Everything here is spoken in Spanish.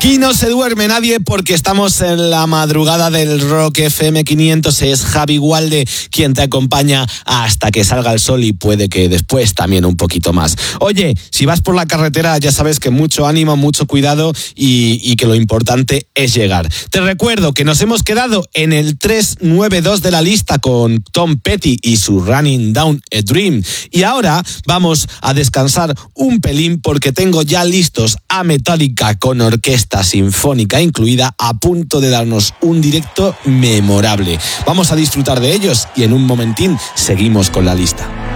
Aquí no se duerme nadie porque estamos en la madrugada del Rock FM 500. Es Javi Gualde quien te acompaña hasta que salga el sol y puede que después también un poquito más. Oye, si vas por la carretera ya sabes que mucho ánimo, mucho cuidado y que lo importante es llegar. Te recuerdo que nos hemos quedado en el 392 de la lista con Tom Petty y su Running Down a Dream. Y ahora vamos a descansar un pelín porque tengo ya listos a Metallica con orquesta sinfónica incluida a punto de darnos un directo memorable. Vamos a disfrutar de ellos y en un momentín seguimos con la lista.